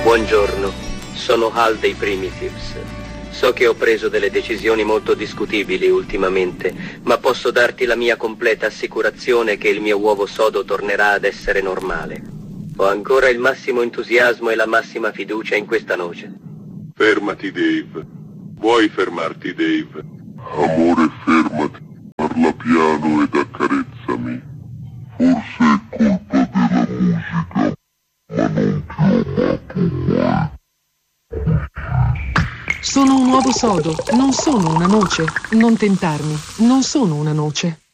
Buongiorno, sono Hal dei Primitives. So che ho preso delle decisioni molto discutibili ultimamente, ma posso darti la mia completa assicurazione che il mio uovo sodo tornerà ad essere normale. Ho ancora il massimo entusiasmo e la massima fiducia in questa noce. Fermati, Dave. Vuoi fermarti, Dave? Amore, fermati. Parla piano ed accarezzami. Forse è colpa della musica, ma non ti ho amato mai. Sono un uovo sodo, non sono una noce. Non tentarmi, non sono una noce.